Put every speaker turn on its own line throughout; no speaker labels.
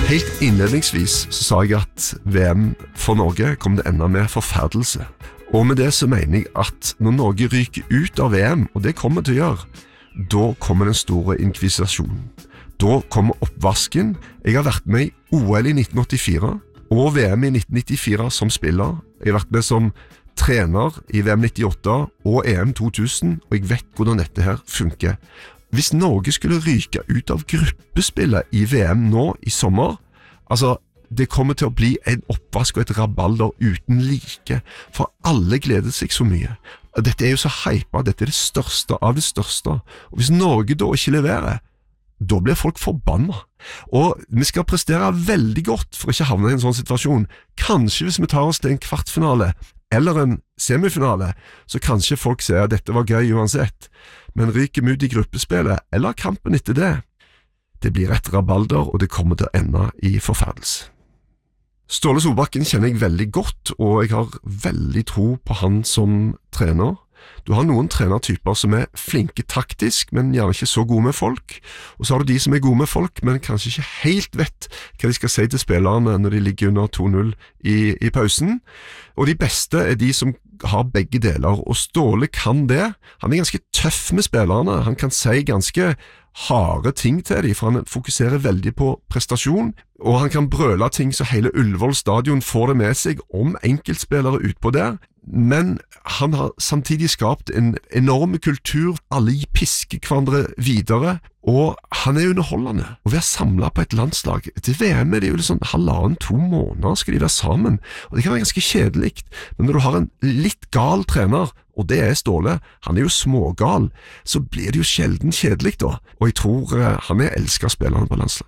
Helt innledningsvis så sa jeg at VM for Norge kom til enda med forferdelse. Og med det så mener jeg at når Norge ryker ut av VM, og det kommer til å gjøre, da kommer den store inkvisisjonen. Da kommer oppvasken. Jeg har vært med i OL i 1984 og VM i 1994 som spiller. Jeg har vært med som trener i VM 98 og EM 2000, og jeg vet hvordan dette her funker. Hvis Norge skulle ryke ut av gruppespillet i VM nå i sommer, altså det kommer til å bli en oppvask og et rabalder uten like, for alle gleder seg så mye. Dette er jo så hypa, dette er det største av det største, og hvis Norge da ikke leverer, da blir folk forbannet. Og vi skal prestere veldig godt for ikke havne i en sånn situasjon. Kanskje hvis vi tar oss til en kvartfinale eller en semifinale, så kanskje folk sier at dette var gøy uansett, men ryker vi ut i gruppespillet eller kampen etter det, det blir et rabalder, og det kommer til å ende i forferdelse. Ståle Solbakken kjenner jeg veldig godt, og jeg har veldig tro på han som trener. Du har noen trenertyper som er flinke taktisk, men gjerne ikke så gode med folk, og så har du de som er gode med folk, men kanskje ikke helt vet hva de skal si til spillerne når de ligger under 2-0 i pausen. Og de beste er de som har begge deler, og Ståle kan det. Han er ganske tøff med spillerne, han kan si ganske harde ting til dem, for han fokuserer veldig på prestasjon, og han kan brøle ting så hele Ullevål stadion får det med seg om enkeltspillere utpå der, men han har samtidig skapt en enorm kultur, alle pisker hverandre videre, og han er underholdende. Å være samlet på et landslag, til VM er det jo liksom 1,5–2 måneder skal de være sammen, og det kan være ganske kjedelig, men når du har en litt gal trener, og det er Ståle, han er jo smågal, så blir det jo sjelden kjedelig da, og jeg tror han er elsket spillerne på landslaget.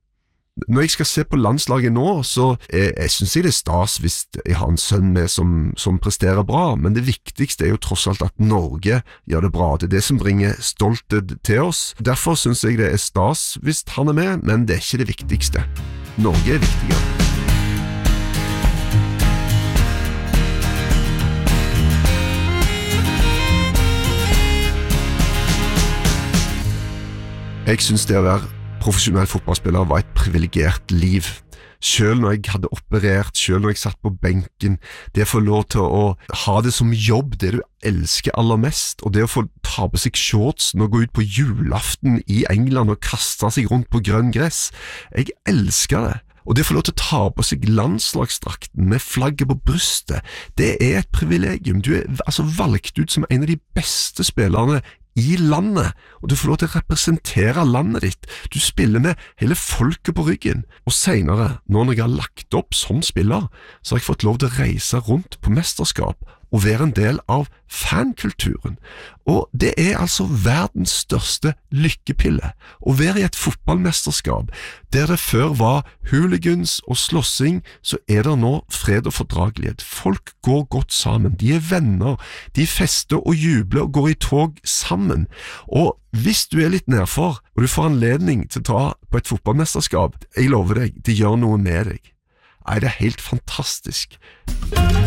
Når jeg skal se på landslaget nå, så jeg synes jeg det er stas hvis jeg har en sønn med som presterer bra, men det viktigste er jo tross alt at Norge gjør det bra. Det er det som bringer stolthet til oss. Derfor synes jeg det er stas hvis han er med, men det er ikke det viktigste. Norge er viktigere. Jeg synes det å være profesjonell fotballspiller var et privilegert liv. Selv når jeg hadde operert, selv når jeg satt på benken, det å få lov til å ha det som jobb, det du elsker aller mest, og det å få ta på seg shortsen og gå ut på julaften i England og kaste seg rundt på grønn gress, jeg elsker det. Og det å få lov til å ta på seg landslagsdrakten med flagget på brystet, det er et privilegium. Du er altså valgt ut som en av de beste spillerne i landet, og du får lov til å representere landet ditt. Du spiller med hele folket på ryggen. Og senere, når jeg har lagt opp som spiller, så har jeg fått lov til å reise rundt på mesterskap og være en del av fankulturen. Og det er altså verdens største lykkepille. Å være i et fotballmesterskap, der det før var hooligans og slåssing, så er det nå fred og fordragelighet. Folk går godt sammen, de er venner, de fester og jubler og går i tog sammen. Og hvis du er litt nedfor, og du får anledning til å ta på et fotballmesterskap, jeg lover deg, det gjør noe med deg. Nei, det er helt fantastisk.